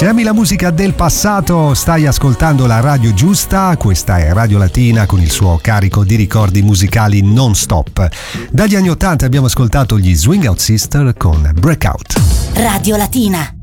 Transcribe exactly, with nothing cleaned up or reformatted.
Se ami la musica del passato, stai ascoltando la radio giusta. Questa è Radio Latina con il suo carico di ricordi musicali non stop. Dagli anni ottanta abbiamo ascoltato gli Swing Out Sister con Breakout. Radio Latina.